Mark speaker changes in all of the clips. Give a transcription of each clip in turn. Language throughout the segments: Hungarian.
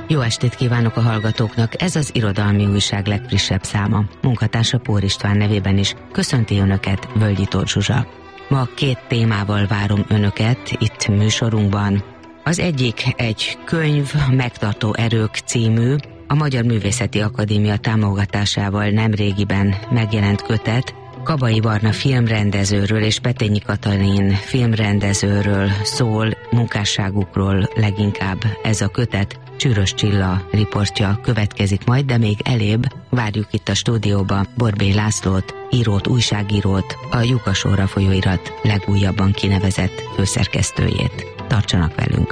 Speaker 1: Jó estét kívánok a hallgatóknak, ez az Irodalmi Újság legfrissebb száma. Munkatársa Pór István nevében is köszönti Önöket Völgyi Tóth Zsuzsa. Ma 2 témával várom Önöket itt műsorunkban. Az egyik egy könyv, Megtartó erők című, a Magyar Művészeti Akadémia támogatásával nemrégiben megjelent kötet, Kabai Barna filmrendezőről és Petényi Katalin filmrendezőről szól, munkásságukról leginkább ez a kötet. Csűrös Csilla riportja következik majd, de még elébb várjuk itt a stúdióba Borbély Lászlót, írót, újságírót, a Lyukas Óra folyóirat legújabban kinevezett főszerkesztőjét. Tartsanak velünk!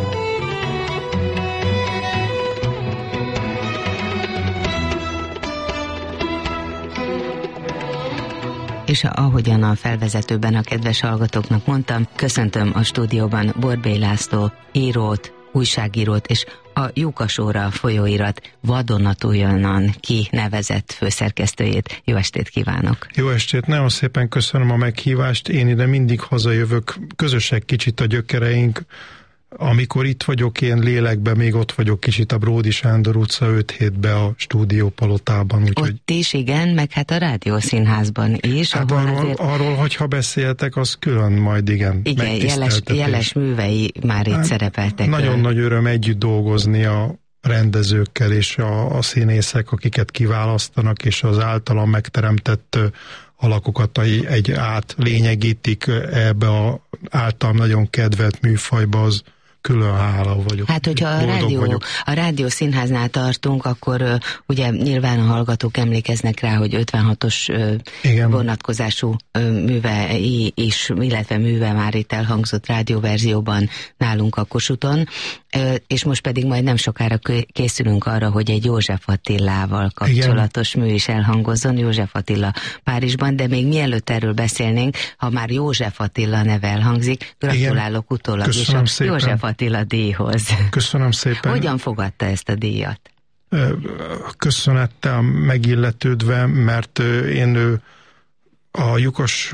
Speaker 1: És ahogyan a felvezetőben a kedves hallgatóknak mondtam, köszöntöm a stúdióban Borbély László írót, újságírót és a Lyukas Óra folyóirat vadonatújonnan kinevezett főszerkesztőjét. Jó estét kívánok!
Speaker 2: Jó estét, nagyon szépen köszönöm a meghívást. Én ide mindig hazajövök, közösek kicsit a gyökereink. Amikor itt vagyok, én lélekben még ott vagyok kicsit a Bródi Sándor utca 5-7-be a stúdiópalotában.
Speaker 1: Ott is, igen, meg hát a Rádiószínházban is.
Speaker 2: Hát arról, hogyha beszéltek, az külön majd igen.
Speaker 1: Jeles művei már itt szerepeltek.
Speaker 2: Nagyon nagy öröm együtt dolgozni a rendezőkkel és a színészek, akiket kiválasztanak, és az általam megteremtett alakokat lényegítik ebbe az általam nagyon kedvelt műfajba, az külön hála vagyok.
Speaker 1: Hát, hogyha a Rádiószínháznál tartunk, akkor ugye nyilván a hallgatók emlékeznek rá, hogy 56-os vonatkozású műve is, illetve műve már itt elhangzott rádióverzióban nálunk a Kossuthon, és most pedig majd nem sokára készülünk arra, hogy egy József Attilával kapcsolatos mű is elhangozzon, József Attila Párizsban, de még mielőtt erről beszélnénk, ha már Józef Attila neve elhangzik, gratulálok utólag is a József Attila díjhoz.
Speaker 2: Köszönöm szépen.
Speaker 1: Hogyan fogadta ezt a díjat?
Speaker 2: Köszönettel megilletődve, mert én a Lyukas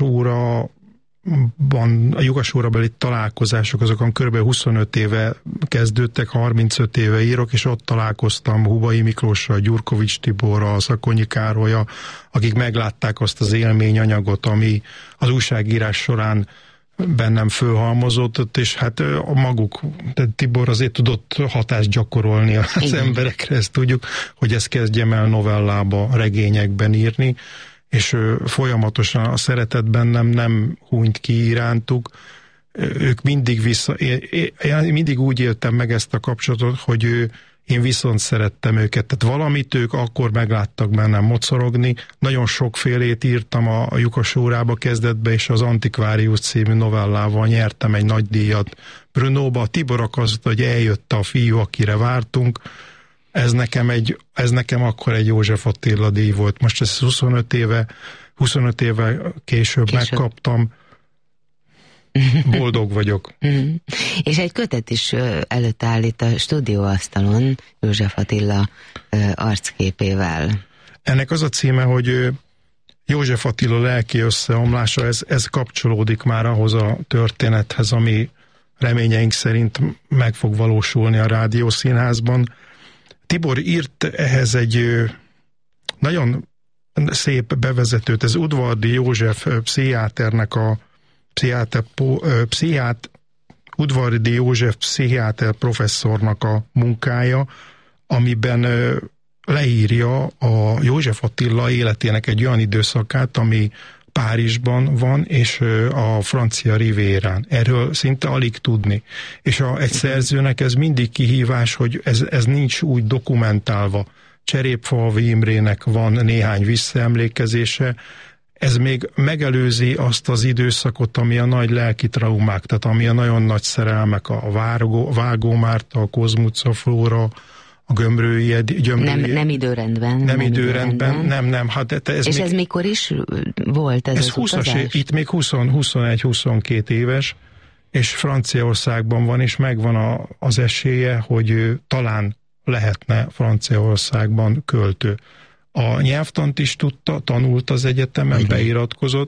Speaker 2: Órabeli találkozások azokon kb. 25 éve kezdődtek, 35 éve írok, és ott találkoztam Hubai Miklóssal, Gyurkovics Tiborral, Szakonyi Károlyal, akik meglátták azt az élményanyagot, ami az újságírás során bennem fölhalmozódott, és hát a maguk, tehát Tibor azért tudott hatást gyakorolni az emberekre, ezt tudjuk, hogy ezt kezdjem el novellába, regényekben írni, és folyamatosan a szeretet bennem nem hunyt ki irántuk. Ők mindig úgy éltem meg ezt a kapcsolatot, hogy én viszont szerettem őket. Tehát valamit ők akkor megláttak bennem mocorogni. Nagyon sokfélét írtam a Lyukas Órába kezdetbe, és az Antikvárius című novellával nyertem egy nagy díjat Brnóba. Tibor akadt, hogy eljött a fiú, akire vártunk. Ez nekem akkor egy József Attila díj volt. Most ezt 25 éve később megkaptam. Boldog vagyok.
Speaker 1: És egy kötet is előtt állít a stúdióasztalon József Attila arcképével.
Speaker 2: Ennek az a címe, hogy József Attila lelki összeomlása, ez kapcsolódik már ahhoz a történethez, ami reményeink szerint meg fog valósulni a Rádiószínházban. Tibor írt ehhez egy nagyon szép bevezetőt, ez Udvardy József pszichiáternek Udvardy József pszichiáter professzornak a munkája, amiben leírja a József Attila életének egy olyan időszakát, ami Párizsban van, és a francia rivérán. Erről szinte alig tudni. És egy szerzőnek ez mindig kihívás, hogy ez nincs úgy dokumentálva. Cserépfalvi Imrének van néhány visszaemlékezése, ez még megelőzi azt az időszakot, ami a nagy lelki traumák, tehát ami a nagyon nagy szerelmek, a Vágó Márta, a Kozmuca Flóra, a Gömrői
Speaker 1: Nem időrendben.
Speaker 2: Nem. Hát ez
Speaker 1: és még, ez mikor is volt ez
Speaker 2: 20 itt még 21-22 éves, és Franciaországban van, és megvan az esélye, hogy talán lehetne Franciaországban költő. A nyelvtant is tudta, tanult az egyetemen, beiratkozott,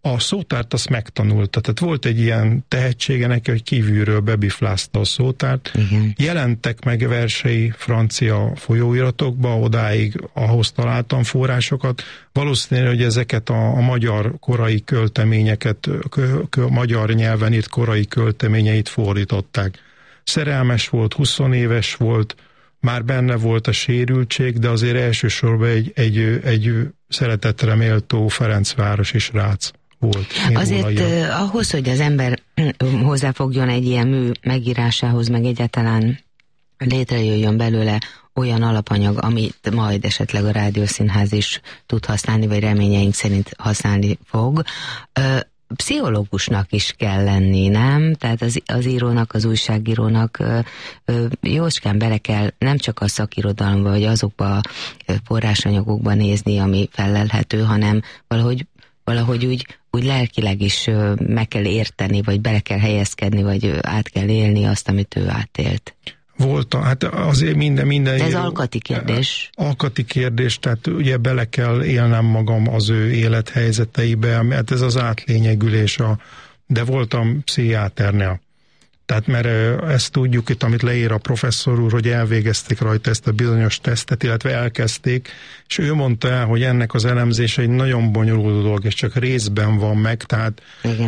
Speaker 2: a szótárt azt megtanulta, tehát volt egy ilyen tehetsége neki, hogy kívülről bebiflázta a szótárt.
Speaker 1: Igen.
Speaker 2: Jelentek meg versei francia folyóiratokba, odáig ahhoz találtam forrásokat. Valószínű, hogy ezeket a magyar korai költeményeket, magyar nyelven írt korai költeményeit fordították. Szerelmes volt, 20 éves volt, már benne volt a sérültség, de azért elsősorban egy szeretetre méltó Ferencvárosi srác volt.
Speaker 1: Azért ahhoz, hogy az ember hozzáfogjon egy ilyen mű megírásához, meg egyáltalán létrejöjjön belőle olyan alapanyag, amit majd esetleg a Rádiószínház is tud használni, vagy reményeink szerint használni fog, pszichológusnak is kell lenni, nem? Tehát az írónak, az újságírónak jócskán bele kell nem csak a szakirodalomba, vagy azokba a forrásanyagokba nézni, ami felelhető, hanem valahogy úgy lelkileg is meg kell érteni, vagy bele kell helyezkedni, vagy át kell élni azt, amit ő átélt.
Speaker 2: Volt, hát azért minden...
Speaker 1: De ez alkati kérdés.
Speaker 2: Alkati kérdés, tehát ugye bele kell élnem magam az ő élethelyzeteibe, mert ez az átlényegülés, de voltam pszichiáternél. Tehát mert ezt tudjuk itt, amit leír a professzor úr, hogy elvégezték rajta ezt a bizonyos tesztet, illetve elkezdték, és ő mondta el, hogy ennek az elemzése egy nagyon bonyolult dolog, és csak részben van meg, tehát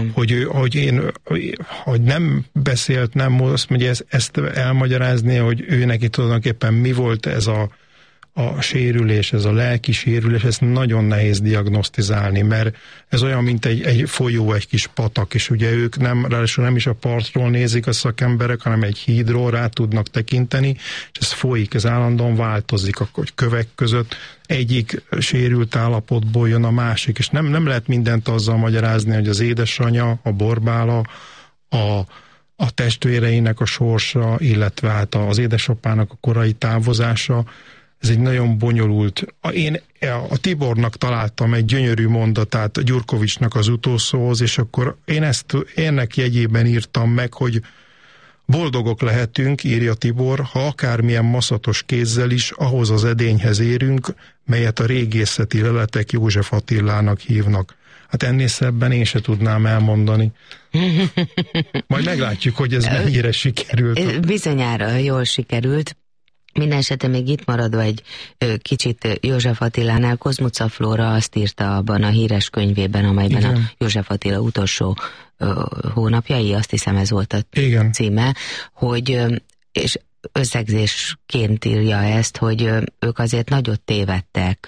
Speaker 2: hogy nem beszélt, nem azt mondja, ezt elmagyarázni, hogy ő neki tulajdonképpen mi volt ez a sérülés, ez a lelki sérülés, ezt nagyon nehéz diagnosztizálni, mert ez olyan, mint egy folyó, egy kis patak, és ugye ők ráadásul nem is a partról nézik a szakemberek, hanem egy hídról rá tudnak tekinteni, és ez folyik, ez állandóan változik, hogy kövek között egyik sérült állapotból jön a másik, és nem lehet mindent azzal magyarázni, hogy az édesanyja, a borbála, a testvéreinek a sorsa, illetve hát az édesapának a korai távozása. Ez egy nagyon bonyolult. Én a Tibornak találtam egy gyönyörű mondatát a Gyurkovicsnak az utószóhoz, és akkor én ennek jegyében írtam meg, hogy boldogok lehetünk, írja Tibor, ha akármilyen maszatos kézzel is ahhoz az edényhez érünk, melyet a régészeti leletek József Attilának hívnak. Hát ennél szebben én se tudnám elmondani. Majd meglátjuk, hogy ez mennyire sikerült.
Speaker 1: Bizonyára jól sikerült. Mindenesetre még itt maradva egy kicsit József Attilánál, Kozmuca Flóra azt írta abban a híres könyvében, amelyben igen. A József Attila utolsó hónapjai, azt hiszem ez volt a igen. címe, hogy, és összegzésként írja ezt, hogy ők azért nagyot tévedtek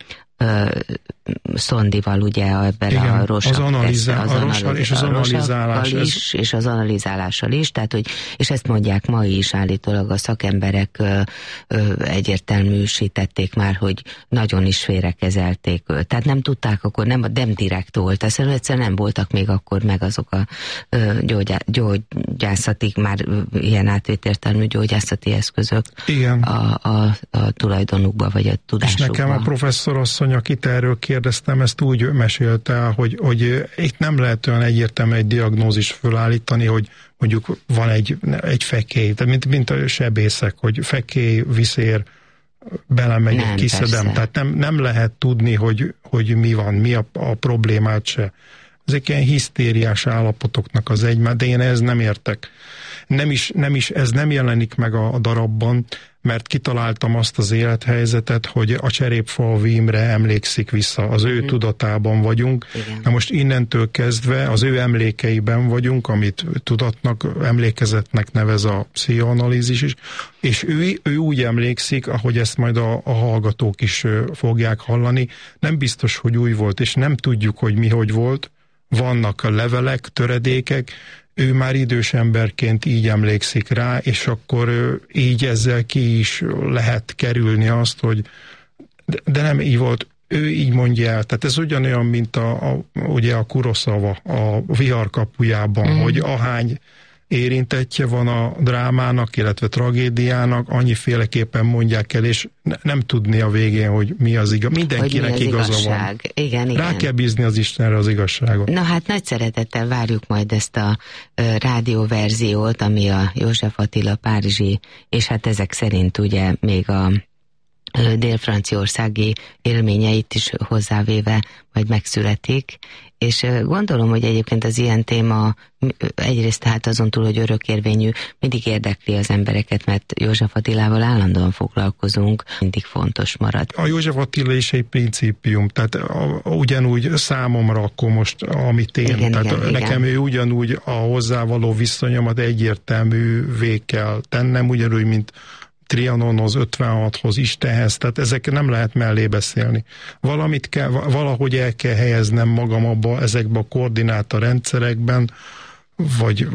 Speaker 1: Szondival, ugye ebben
Speaker 2: igen,
Speaker 1: a rosszakkal
Speaker 2: és az analizálással
Speaker 1: is, és az analizálással is, tehát, hogy, és ezt mondják ma is állítólag a szakemberek egyértelműsítették már, hogy nagyon is félrekezelték őt. Tehát nem tudták akkor, nem direkt volt, egyszerűen nem voltak még akkor meg azok a gyógyászati, már ilyen átvétértelmű gyógyászati eszközök igen. A tulajdonukba, vagy a tudásukba.
Speaker 2: És nekem a professzor asszony, akit erről kérdeztem, ezt úgy mesélte el, hogy itt nem lehet olyan egyértelmű egy diagnózis fölállítani, hogy mondjuk van egy fekély, tehát mint a sebészek, hogy fekély, viszér, belemegy egy kiszedem. Tehát nem lehet tudni, hogy mi van, mi a problémát se. Ezek ilyen hisztériás állapotoknak az de én ehhez nem értek. Ez nem jelenik meg a darabban, mert kitaláltam azt az élethelyzetet, hogy a Cserépfalvi Imre emlékszik vissza, az ő tudatában vagyunk. Igen. Na most innentől kezdve az ő emlékeiben vagyunk, amit tudatnak, emlékezetnek nevez a pszichoanalízis is, és ő úgy emlékszik, ahogy ezt majd a hallgatók is fogják hallani. Nem biztos, hogy úgy volt, és nem tudjuk, hogy mi hogy volt. Vannak a levelek, töredékek, ő már idős emberként így emlékszik rá, és akkor így ezzel ki is lehet kerülni azt, hogy de nem így volt, ő így mondja el. Tehát ez ugyanolyan, mint ugye a Kuroszava a Vihar kapujában, hogy ahány érintettje van a drámának, illetve tragédiának, annyiféleképpen mondják el, és nem tudni a végén, hogy mi az igaz. Mindenkinek igaza van.
Speaker 1: Igen.
Speaker 2: Rá kell bízni az Istenre az igazságot.
Speaker 1: Na hát nagy szeretettel várjuk majd ezt a rádióverziót, ami a József Attila párizsi, és hát ezek szerint ugye még a dél-franciaországi élményeit is hozzávéve majd megszületik, és gondolom, hogy egyébként az ilyen téma egyrészt tehát azon túl, hogy örökérvényű, mindig érdekli az embereket, mert József Attilával állandóan foglalkozunk, mindig fontos marad.
Speaker 2: A József Attila is egy principium, tehát ugyanúgy számomra akkor most, amit én,
Speaker 1: igen,
Speaker 2: tehát
Speaker 1: igen,
Speaker 2: nekem
Speaker 1: igen.
Speaker 2: ő ugyanúgy a hozzávaló viszonyomat egyértelművé kell tennem, ugyanúgy, mint Trianonhoz, 56-hoz, Istenhez, tehát ezek nem lehet mellé beszélni. Valamit kell, valahogy el kell helyeznem magam ezekbe a koordináta rendszerekben, vagy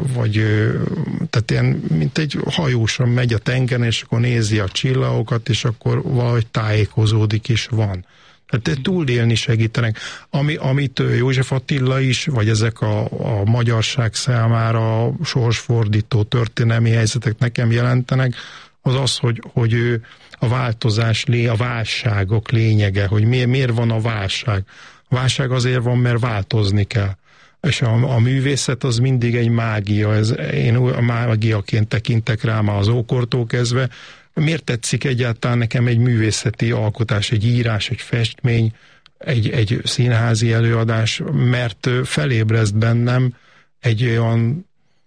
Speaker 2: tehát ilyen, mint egy hajósan megy a tengeren, és akkor nézi a csillagokat, és akkor valahogy tájékozódik, és van. Tehát túlélni segítenek. Amit József Attila is, vagy ezek a magyarság számára sorsfordító történelmi helyzetek nekem jelentenek, az, hogy a változás, a válságok lényege, hogy miért van a válság. A válság azért van, mert változni kell. És a művészet az mindig egy mágia, én a mágiaként tekintek rá már az ókortól kezdve. Miért tetszik egyáltalán nekem egy művészeti alkotás, egy írás, egy festmény, egy színházi előadás, mert felébreszt bennem egy olyan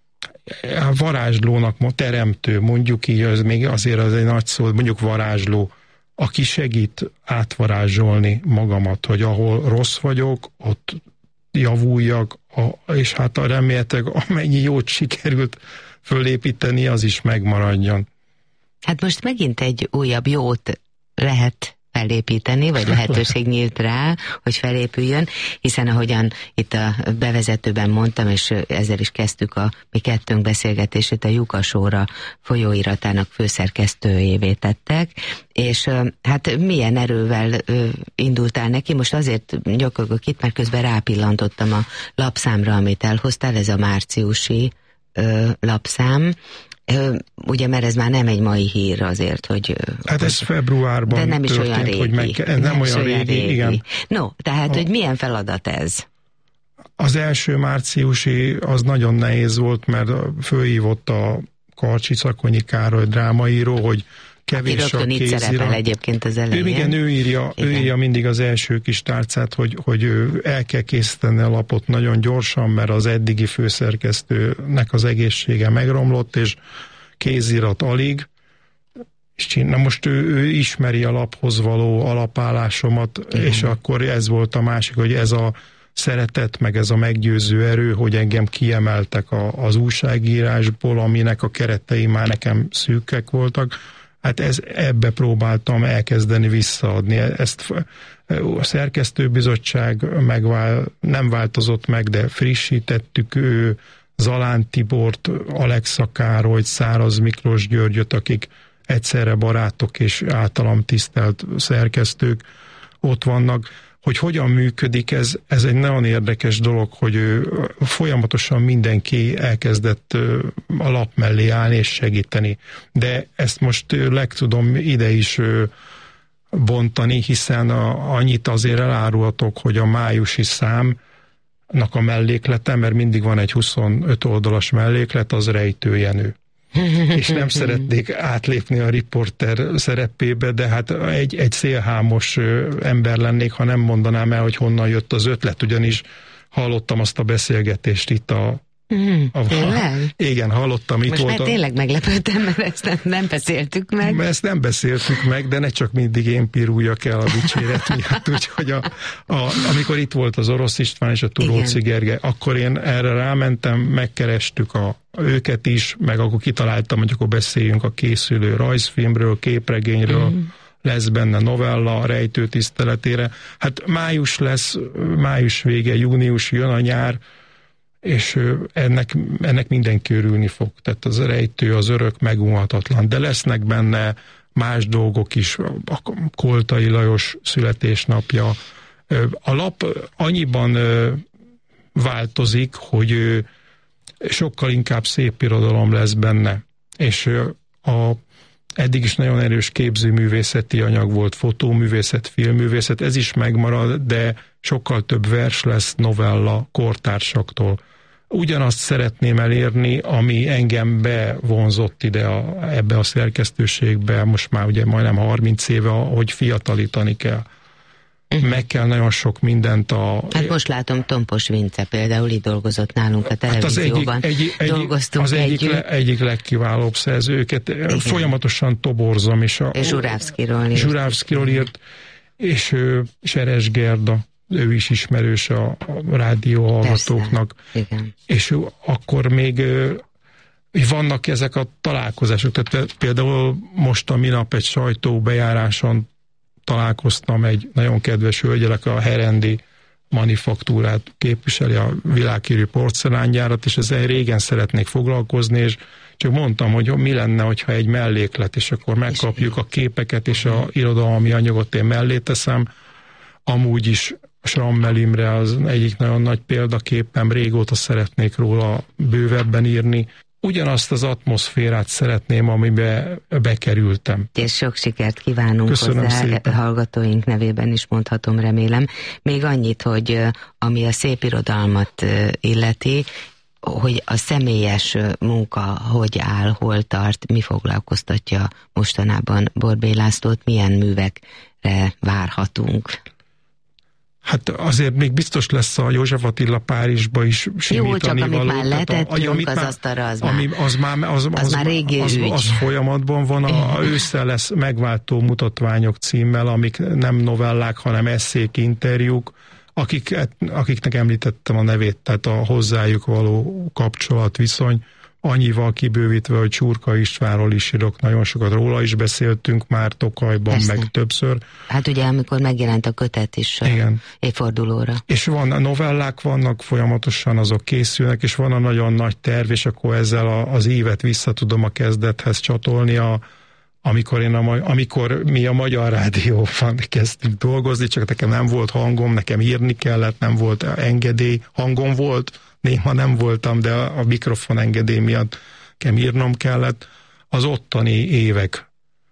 Speaker 2: varázslónak, teremtő, mondjuk így, az még azért az egy nagy szó, mondjuk varázsló, aki segít átvarázsolni magamat, hogy ahol rossz vagyok, ott javuljak, és hát remélhetőleg amennyi jót sikerült fölépíteni, az is megmaradjon.
Speaker 1: Hát most megint egy újabb jót lehet felépíteni, vagy lehetőség nyílt rá, hogy felépüljön, hiszen ahogyan itt a bevezetőben mondtam, és ezzel is kezdtük a mi kettőnk beszélgetését, a Lyukas Óra folyóiratának főszerkesztőjévé tettek, és hát milyen erővel indultál neki, most azért nyökögök itt, mert közben rápillantottam a lapszámra, amit elhoztál, ez a márciusi lapszám, ugye, mert ez már nem egy mai hír azért, hogy...
Speaker 2: Hát ez februárban
Speaker 1: de nem is
Speaker 2: történt,
Speaker 1: olyan régi.
Speaker 2: hogy nem olyan régi, igen.
Speaker 1: No, tehát, hogy milyen feladat ez?
Speaker 2: Az első márciusi az nagyon nehéz volt, mert fölhívott a Karcsi-Szakonyi Károly drámaíró, hogy kevés a kézirat.
Speaker 1: Szerepel egyébként az elején.
Speaker 2: Igen, ő írja mindig az első kis tárcát, hogy el kell készíteni a lapot nagyon gyorsan, mert az eddigi főszerkesztőnek az egészsége megromlott, és kézirat alig. Na most ő ismeri a laphoz való alapállásomat, igen. És akkor ez volt a másik, hogy ez a szeretet, meg ez a meggyőző erő, hogy engem kiemeltek az újságírásból, aminek a keretei már nekem szűkek voltak. Hát ebbe próbáltam elkezdeni visszaadni. Ezt a szerkesztőbizottság nem változott meg, de frissítettük. Zalán Tibort, Alexa Károlyt, Száraz Miklós Györgyöt, akik egyszerre barátok és általam tisztelt szerkesztők ott vannak. Hogy hogyan működik, ez egy nagyon érdekes dolog, hogy folyamatosan mindenki elkezdett a lap mellé állni és segíteni. De ezt most tudom ide is bontani, hiszen annyit azért elárulhatok, hogy a májusi számnak a melléklete, mert mindig van egy 25 oldalas melléklet, az Rejtő Jenő. És nem szeretnék átlépni a riporter szerepébe, de hát egy szélhámos ember lennék, ha nem mondanám el, hogy honnan jött az ötlet, ugyanis hallottam azt a beszélgetést itt igen, hallottam.
Speaker 1: Most itt már tényleg meglepődtem, mert ezt nem beszéltük meg.
Speaker 2: Ezt nem beszéltük meg, de ne csak mindig én piruljak el a dicséret miatt, úgyhogy amikor itt volt az Orosz István és a Turóczy Gergely, akkor én erre rámentem, megkerestük őket is, meg akkor kitaláltam, hogy akkor beszéljünk a készülő rajzfilmről, képregényről, lesz benne novella a Rejtő tiszteletére. Hát május vége, június jön a nyár, és ennek mindenki örülni fog. Tehát az Rejtő, az örök megunhatatlan. De lesznek benne más dolgok is, a Koltai Lajos születésnapja. A lap annyiban változik, hogy sokkal inkább szépirodalom lesz benne. És eddig is nagyon erős képzőművészeti anyag volt, fotóművészet, filmművészet, ez is megmarad, de sokkal több vers lesz, novella, kortársaktól. ugyanazt szeretném elérni, ami engem bevonzott ide ebbe a szerkesztőségbe, most már ugye majdnem 30 éve, hogy fiatalítani kell. Meg kell nagyon sok mindent
Speaker 1: Hát most látom, Tompos Vince például itt dolgozott nálunk a televízióban. Dolgoztunk
Speaker 2: az egyik legkiválóbb szerző, őket folyamatosan toborzom. És Zsurávszkiról írt, és Eres Gerda, ő is ismerős a rádióhallgatóknak. És akkor még vannak ezek a találkozások. Tehát például most a minap egy sajtóbejáráson találkoztam egy nagyon kedves hölgyel, aki a Herendi manufaktúrát képviseli, a világhírű porcelángyárat, és ezzel régen szeretnék foglalkozni, és csak mondtam, hogy mi lenne, hogyha egy melléklet, és akkor megkapjuk a képeket, és a irodalmi anyagot én mellé teszem. Amúgy is Schrammel Imre az egyik nagyon nagy példaképem, régóta szeretnék róla bővebben írni. Ugyanazt az atmoszférát szeretném, amibe bekerültem.
Speaker 1: És sok sikert kívánunk hozzá, hallgatóink nevében is mondhatom, remélem. Még annyit, hogy ami a szép irodalmat illeti, hogy a személyes munka hogy áll, hol tart, mi foglalkoztatja mostanában Borbély Lászlót, milyen művekre várhatunk?
Speaker 2: Hát azért még biztos lesz a József Attila Párizsba is simítani való.
Speaker 1: Jó, csak amit már letettünk az asztalra, az már régi ügy.
Speaker 2: Az folyamatban van, ősszel lesz Megváltó mutatványok címmel, amik nem novellák, hanem esszék, interjúk, akiknek említettem a nevét, tehát a hozzájuk való kapcsolat, viszony, annyival kibővítve, hogy Csurka Istvánról is írok, nagyon sokat róla is beszéltünk már Tokajban, persze, meg többször.
Speaker 1: Hát ugye, amikor megjelent a kötet is évfordulóra. És
Speaker 2: novellák vannak, folyamatosan azok készülnek, és van a nagyon nagy terv, és akkor ezzel az évet vissza tudom a kezdethez csatolni, amikor mi a Magyar Rádióban kezdtünk dolgozni, csak nekem nem volt hangom, nekem írni kellett, nem volt engedély, hangom volt, néha nem voltam, de a mikrofon engedély miatt nekem írnom kellett. Az ottani évek,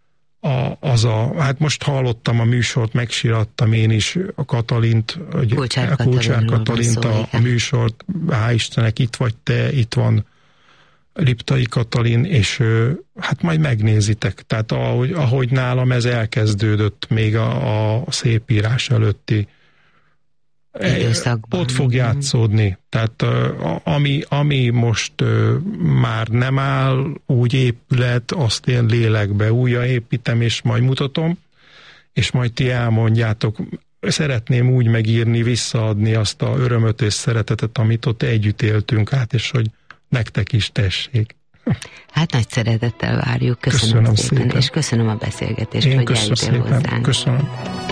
Speaker 2: hát most hallottam a műsort, megsírattam én is a Katalint, Kulcsár Katalint, a műsort, hál' Istennek, itt vagy te, itt van Liptai Katalin, és hát majd megnézitek. Tehát ahogy nálam ez elkezdődött még a szépírás előtti
Speaker 1: időszakban.
Speaker 2: Ott fog játszódni. Tehát ami most már nem áll, úgy épület, azt én lélekbe újraépítem, és majd mutatom, és majd ti elmondjátok. Szeretném úgy megírni, visszaadni azt a örömöt és szeretetet, amit ott együtt éltünk át, és hogy nektek is tessék.
Speaker 1: Hát nagy szeretettel várjuk. Köszönöm szépen. És köszönöm a beszélgetést,
Speaker 2: én
Speaker 1: hogy eljöttél hozzánk.
Speaker 2: Köszönöm.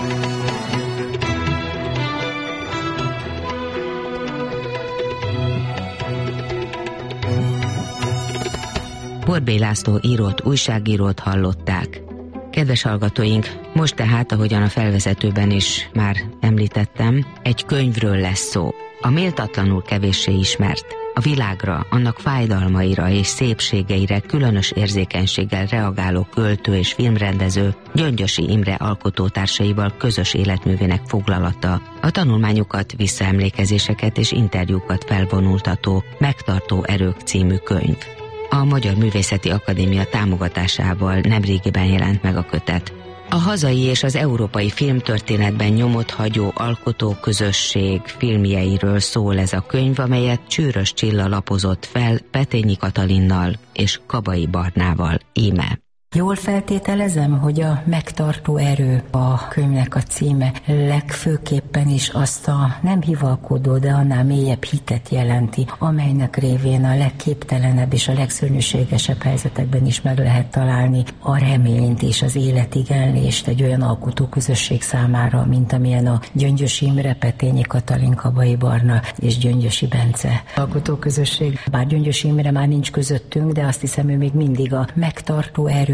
Speaker 1: Borbély László írót, újságírót hallották. Kedves hallgatóink, most tehát, ahogyan a felvezetőben is már említettem, egy könyvről lesz szó. A méltatlanul kevéssé ismert, a világra, annak fájdalmaira és szépségeire különös érzékenységgel reagáló költő és filmrendező Gyöngyösi Imre alkotótársaival közös életművének foglalata, a tanulmányokat, visszaemlékezéseket és interjúkat felvonultató Megtartó erők című könyv. A Magyar Művészeti Akadémia támogatásával nemrégiben jelent meg a kötet. A hazai és az európai filmtörténetben nyomot hagyó alkotóközösség filmjeiről szól ez a könyv, amelyet Csűrös Csilla lapozott fel Petényi Katalinnal és Kabai Barnával. Íme.
Speaker 3: Jól feltételezem, hogy a Megtartó erő a könyvnek a címe, legfőképpen is azt a nem hivalkodó, de annál mélyebb hitet jelenti, amelynek révén a legképtelenebb és a legszörnyűségesebb helyzetekben is meg lehet találni a reményt és az életigenlést egy olyan alkotóközösség számára, mint amilyen a Gyöngyösi Imre, Petényi Katalin, Kabai Barna és Gyöngyösi Bence alkotóközösség. Bár Gyöngyösi Imre már nincs közöttünk, de azt hiszem, ő még mindig a megtartó erő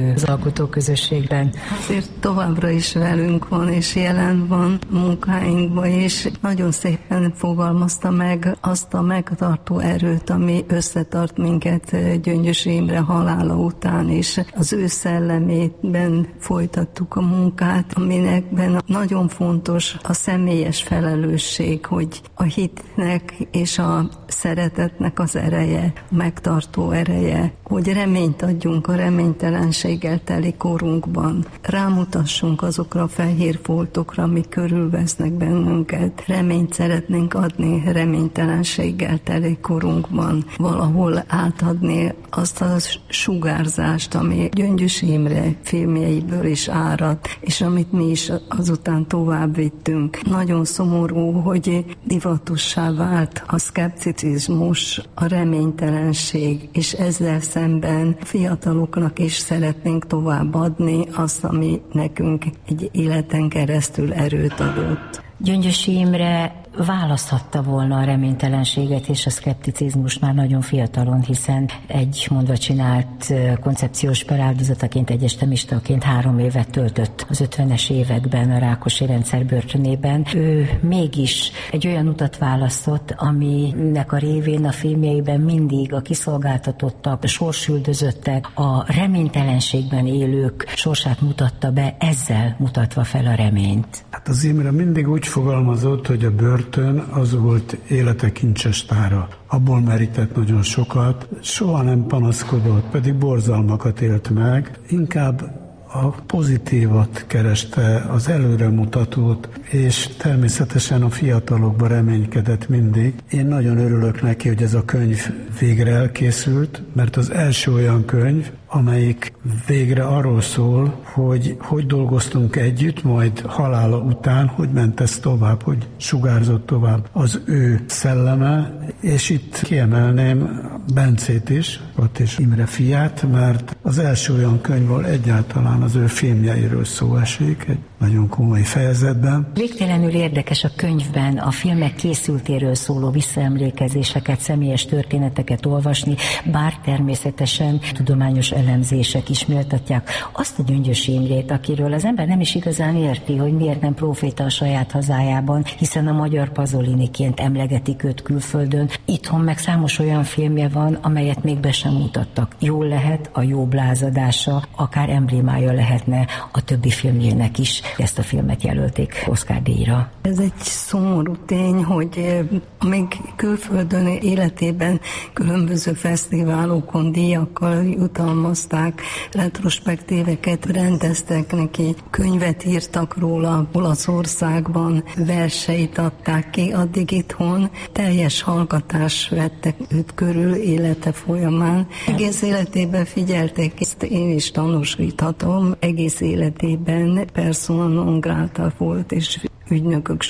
Speaker 3: az alkotóközösségben.
Speaker 4: Azért továbbra is velünk van, és jelen van munkáinkban, és nagyon szépen fogalmazta meg azt a megtartó erőt, ami összetart minket Gyöngyös Imre halála után, és az ő szellemében folytattuk a munkát, aminekben nagyon fontos a személyes felelősség, hogy a hitnek és a szeretetnek az ereje, megtartó ereje, hogy reményt adjunk a reménytelenséggel teli korunkban. Rámutassunk azokra a fehér foltokra, amik körülvesznek bennünket. Reményt szeretnénk adni reménytelenséggel teli korunkban. Valahol átadni azt a sugárzást, ami Gyöngyös Imre filmjeiből is áradt, és amit mi is azután tovább vittünk. Nagyon szomorú, hogy divatossá vált a szkepticizmus, a reménytelenség, és ezzel szemben fiataloknak is szeretnénk továbbadni azt, ami nekünk egy életen keresztül erőt adott.
Speaker 3: Gyöngyös Imre választhatta volna a reménytelenséget és a szkepticizmust már nagyon fiatalon, hiszen egy mondva csinált koncepciós peráldozataként, egyestemistaként 3 évet töltött az 50-es években a Rákosi rendszer börtönében. Ő mégis egy olyan utat választott, aminek a révén a filmjeiben mindig a kiszolgáltatottak, a sorsüldözöttek, a reménytelenségben élők sorsát mutatta be, ezzel mutatva fel a reményt.
Speaker 5: Hát az Imre mindig úgy fogalmazott, hogy a börtön az volt élete kincses tára. Abból merített nagyon sokat, soha nem panaszkodott, pedig borzalmakat élt meg, inkább a pozitívat kereste, az előremutatót, és természetesen a fiatalokba reménykedett mindig. Én nagyon örülök neki, hogy ez a könyv végre elkészült, mert az első olyan könyv, amelyik végre arról szól, hogy dolgoztunk együtt, majd halála után, hogy ment ez tovább, hogy sugárzott tovább az ő szelleme, és itt kiemelném Bencét is, ott is Imre fiát, mert az első olyan könyv, ahol egyáltalán az ő filmjeiről szó esik, egy nagyon komoly fejezetben.
Speaker 3: Végtelenül érdekes a könyvben a filmek készültéről szóló visszaemlékezéseket, személyes történeteket olvasni, bár természetesen tudományos elemzések is méltatják azt a Gyöngyös Imrét, akiről az ember nem is igazán érti, hogy miért nem próféta a saját hazájában, hiszen a magyar Pasoliniként emlegetik őt külföldön. Itthon meg számos olyan filmje van, amelyet még be sem mutattak. Jól lehet, a jobb lázadása akár emblémája lehetne a többi filmjének is. Ezt a filmet jelölték Oscar-díjra.
Speaker 4: Ez egy szomorú tény, hogy amíg külföldön életében különböző fesztiválokon díjakkal jutalmazták, retrospektíveket rendeztek neki, könyvet írtak róla, Olaszországban verseit adták ki, addig itthon teljes hallgatás vettek őt körül élete folyamán. Egész életében figyelték, ezt én is tanúsíthatom, egész életében persona non grata volt, és ügynökök